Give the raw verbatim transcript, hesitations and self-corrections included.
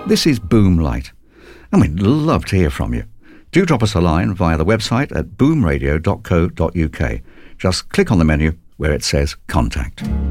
This is Boom Light, and we'd love to hear from you. Do drop us a line via the website at boom radio dot co dot uk. Just click on the menu where it says Contact.